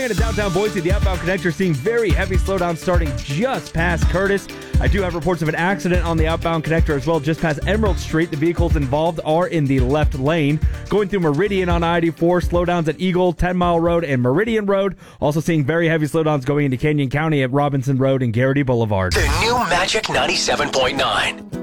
And in downtown Boise, the outbound connector seeing very heavy slowdown starting just past Curtis. I do have reports of an accident on the outbound connector as well, just past Emerald Street. The vehicles involved are in the left lane. Going through Meridian on I-84, slowdowns at Eagle, 10 Mile Road, and Meridian Road. Also seeing very heavy slowdowns going into Canyon County at Robinson Road and Garrity Boulevard. The new Magic 97.9.